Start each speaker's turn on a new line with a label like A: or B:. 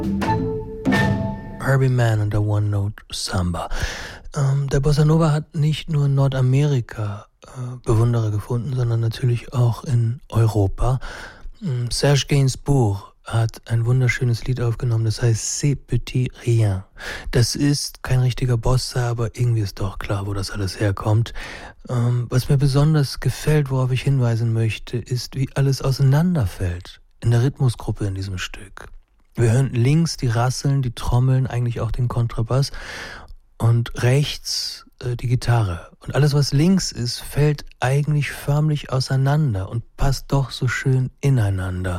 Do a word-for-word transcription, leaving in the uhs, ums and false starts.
A: Herbie Mann und der One Note Samba. Ähm, der Bossa Nova hat nicht nur in Nordamerika äh, Bewunderer gefunden, sondern natürlich auch in Europa. Ähm, Serge Gainsbourg hat ein wunderschönes Lied aufgenommen, das heißt C'est Petit Rien. Das ist kein richtiger Bossa, aber irgendwie ist doch klar, wo das alles herkommt. Ähm, was mir besonders gefällt, worauf ich hinweisen möchte, ist, wie alles auseinanderfällt in der Rhythmusgruppe in diesem Stück. Wir hören links die Rasseln, die Trommeln, eigentlich auch den Kontrabass und rechts äh, die Gitarre. Und alles, was links ist, fällt eigentlich förmlich auseinander und passt doch so schön ineinander.